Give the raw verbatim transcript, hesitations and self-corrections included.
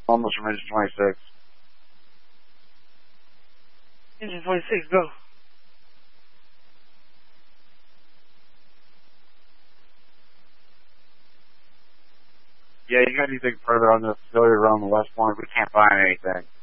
Almost from engine twenty-six. Engine twenty-six, go. Yeah, you gotta need to dig further on the facility around the west point. We can't find anything.